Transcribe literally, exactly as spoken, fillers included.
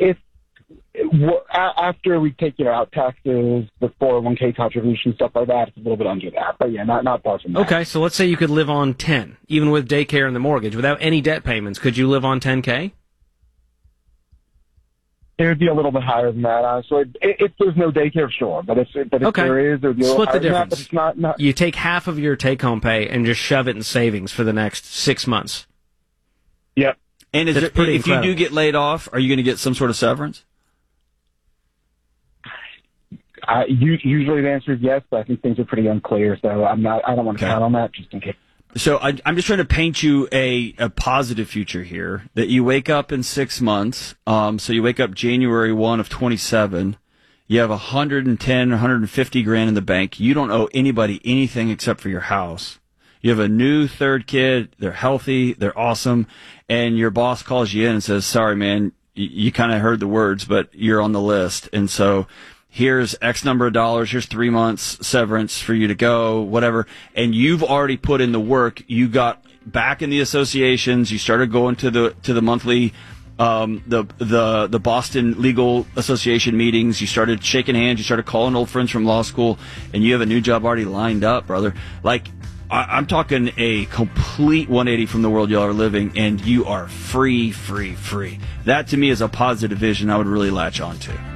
if w- after we take you know, out taxes, the four oh one k contribution, stuff like that, it's a little bit under that. But yeah, not not far from that. Okay, so let's say you could live on ten, even with daycare and the mortgage, without any debt payments. Could you live on ten K? It would be a little bit higher than that, honestly. If, if there's no daycare, sure. But if, but if okay. there is, it would be a little Split the higher than that, difference. but it's not, not... You take half of your take-home pay and just shove it in savings for the next six months. Yep. And is That's it, pretty if incredible. you do get laid off, are you going to get some sort of severance? Uh, usually the answer is yes, but I think things are pretty unclear, so I'm not. I don't want to Okay. count on that just in case. So I, I'm just trying to paint you a, a positive future here, that you wake up in six months. Um, so you wake up January first of twenty-seven. You have one hundred ten, one hundred fifty grand in the bank. You don't owe anybody anything except for your house. You have a new third kid. They're healthy. They're awesome. And your boss calls you in and says, sorry, man, you, you kind of heard the words, but you're on the list. And so here's X number of dollars, here's three months severance for you to go, whatever. And you've already put in the work. You got back in the associations. You started going to the to the monthly, um, the the the Boston Legal Association meetings. You started shaking hands. You started calling old friends from law school, and you have a new job already lined up, brother. Like, I, I'm talking a complete one eighty from the world y'all are living, and you are free, free, free. That to me is a positive vision I would really latch on to.